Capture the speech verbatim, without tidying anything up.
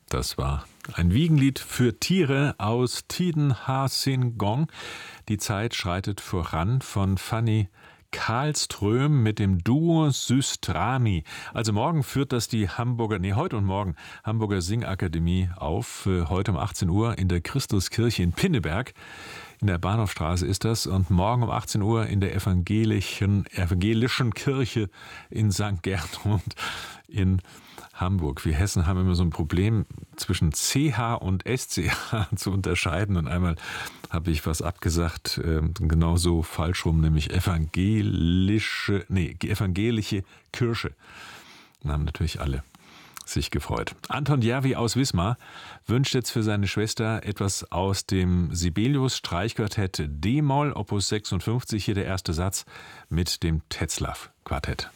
Das war ein Wiegenlied für Tiere aus Tiden Ha Sin Gong. Die Zeit schreitet voran von Fanny Karlström mit dem Duo Systrami. Also morgen führt das die Hamburger, nee, heute und morgen, Hamburger Singakademie auf. Heute um achtzehn Uhr in der Christuskirche in Pinneberg. In der Bahnhofstraße ist das. Und morgen um achtzehn Uhr in der evangelischen, evangelischen Kirche in Sankt Gertrud in Hamburg. Wir Hessen haben immer so ein Problem, zwischen C H und S C H zu unterscheiden. Und einmal habe ich was abgesagt, äh, genauso falsch rum, nämlich evangelische, nee, evangelische Kirche. Dann haben natürlich alle sich gefreut. Anton Järvi aus Wismar wünscht jetzt für seine Schwester etwas aus dem Sibelius Streichquartett D-Moll, Opus sechsundfünfzig, hier der erste Satz mit dem Tetzlaff Quartett.